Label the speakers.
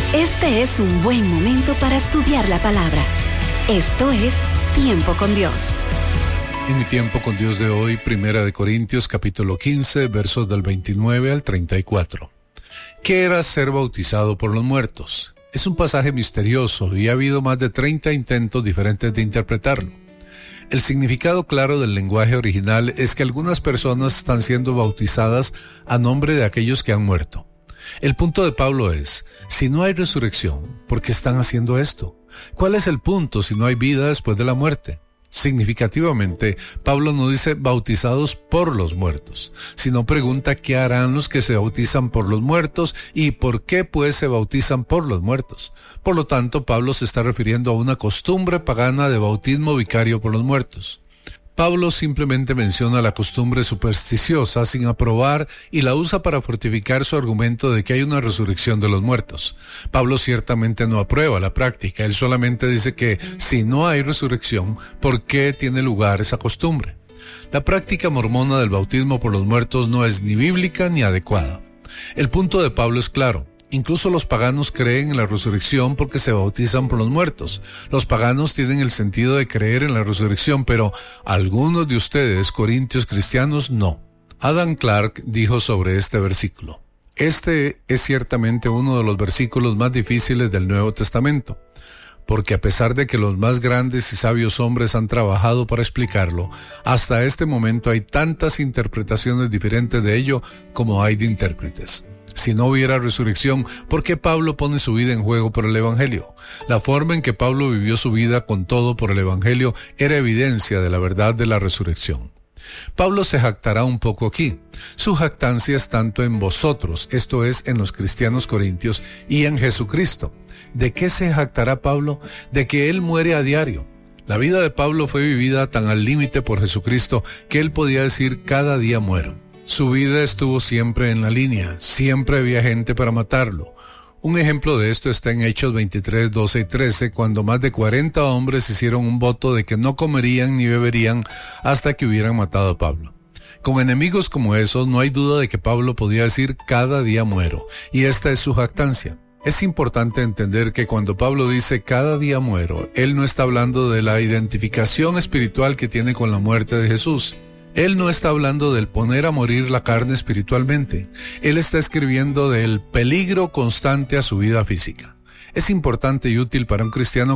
Speaker 1: Este es un buen momento para estudiar la palabra. Esto es Tiempo con Dios.
Speaker 2: En mi tiempo con Dios de hoy, 1 Corintios capítulo 15, versos del 29 al 34. ¿Qué era ser bautizado por los muertos? Es un pasaje misterioso y ha habido más de 30 intentos diferentes de interpretarlo. El significado claro del lenguaje original es que algunas personas están siendo bautizadas a nombre de aquellos que han muerto. El punto de Pablo es, si no hay resurrección, ¿por qué están haciendo esto? ¿Cuál es el punto si no hay vida después de la muerte? Significativamente, Pablo no dice bautizados por los muertos, sino pregunta qué harán los que se bautizan por los muertos y por qué pues se bautizan por los muertos. Por lo tanto, Pablo se está refiriendo a una costumbre pagana de bautismo vicario por los muertos. Pablo simplemente menciona la costumbre supersticiosa sin aprobar y la usa para fortificar su argumento de que hay una resurrección de los muertos. Pablo ciertamente no aprueba la práctica, él solamente dice que si no hay resurrección, ¿por qué tiene lugar esa costumbre? La práctica mormona del bautismo por los muertos no es ni bíblica ni adecuada. El punto de Pablo es claro. Incluso los paganos creen en la resurrección porque se bautizan por los muertos. Los paganos tienen el sentido de creer en la resurrección, pero algunos de ustedes, corintios cristianos, no. Adam Clarke dijo sobre este versículo: este es ciertamente uno de los versículos más difíciles del Nuevo Testamento, porque a pesar de que los más grandes y sabios hombres han trabajado para explicarlo, hasta este momento hay tantas interpretaciones diferentes de ello como hay de intérpretes. Si no hubiera resurrección, ¿por qué Pablo pone su vida en juego por el Evangelio? La forma en que Pablo vivió su vida con todo por el Evangelio era evidencia de la verdad de la resurrección. Pablo se jactará un poco aquí. Su jactancia es tanto en vosotros, esto es, en los cristianos corintios, y en Jesucristo. ¿De qué se jactará Pablo? De que él muere a diario. La vida de Pablo fue vivida tan al límite por Jesucristo que él podía decir cada día muero. Su vida estuvo siempre en la línea, siempre había gente para matarlo. Un ejemplo de esto está en Hechos 23, 12 y 13, cuando más de 40 hombres hicieron un voto de que no comerían ni beberían hasta que hubieran matado a Pablo. Con enemigos como esos, no hay duda de que Pablo podía decir cada día muero, y esta es su jactancia. Es importante entender que cuando Pablo dice cada día muero, él no está hablando de la identificación espiritual que tiene con la muerte de Jesús. Él no está hablando del poner a morir la carne espiritualmente. Él está escribiendo del peligro constante a su vida física. Es importante y útil para un cristiano